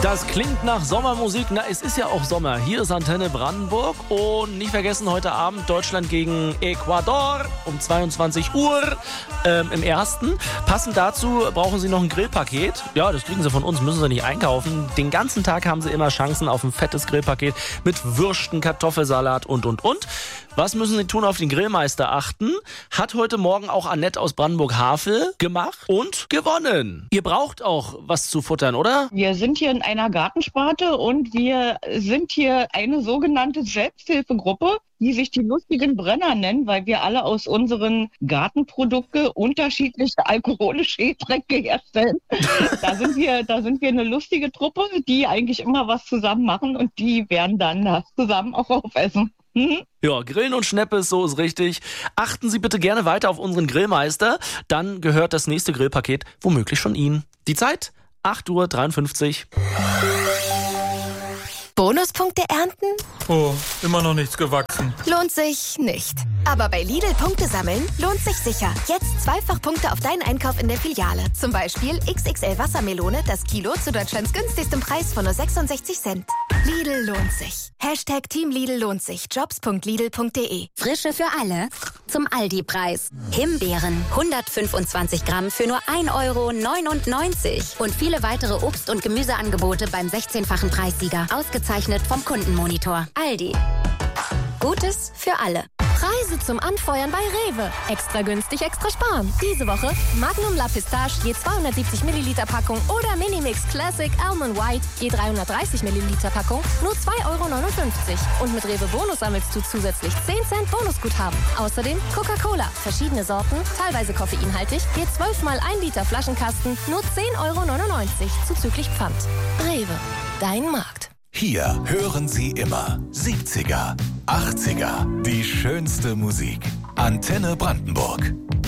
Das klingt nach Sommermusik. Na, es ist ja auch Sommer. Hier ist Antenne Brandenburg. Und nicht vergessen, heute Abend Deutschland gegen Ecuador um 22 Uhr im ersten. Passend dazu brauchen Sie noch ein Grillpaket. Ja, das kriegen Sie von uns, müssen Sie nicht einkaufen. Den ganzen Tag haben Sie immer Chancen auf ein fettes Grillpaket mit Würsten, Kartoffelsalat und. Was müssen Sie tun? Auf den Grillmeister achten. Hat heute Morgen auch Annette aus Brandenburg-Havel gemacht und gewonnen. Ihr braucht auch was zu futtern, oder? Wir sind hier in einer Gartensparte und wir sind hier eine sogenannte Selbsthilfegruppe, die sich die lustigen Brenner nennen, weil wir alle aus unseren Gartenprodukten unterschiedliche alkoholische Getränke herstellen. Da sind wir eine lustige Truppe, die eigentlich immer was zusammen machen und die werden dann das zusammen auch aufessen. Ja, Grillen und Schneppes, so ist richtig. Achten Sie bitte gerne weiter auf unseren Grillmeister. Dann gehört das nächste Grillpaket womöglich schon Ihnen. Die Zeit? 8:53 Uhr. Bonuspunkte ernten? Oh, immer noch nichts gewachsen. Lohnt sich nicht. Aber bei Lidl Punkte sammeln lohnt sich sicher. Jetzt Zweifachpunkte auf deinen Einkauf in der Filiale. Zum Beispiel XXL Wassermelone, das Kilo zu Deutschlands günstigstem Preis von nur 66 Cent. Lidl lohnt sich. Hashtag Team Lidl lohnt sich. Jobs.lidl.de. Frische für alle zum Aldi-Preis. Himbeeren 125 Gramm für nur 1,99 € und viele weitere Obst- und Gemüseangebote beim 16-fachen Preissieger. Ausgezeichnet vom Kundenmonitor. Aldi. Gutes für alle. Preise zum Anfeuern bei Rewe. Extra günstig, extra sparen. Diese Woche Magnum La Pistache je 270 Milliliter Packung oder Minimix Classic Almond White je 330 Milliliter Packung nur 2,59 € Und mit Rewe Bonus sammelst du zusätzlich 10 Cent Bonusguthaben. Außerdem Coca-Cola, verschiedene Sorten, teilweise koffeinhaltig, je 12 mal 1 Liter Flaschenkasten nur 10,99 € zuzüglich Pfand. Rewe, dein Markt. Hier hören Sie immer 70er, 80er, die schönste Musik. Antenne Brandenburg.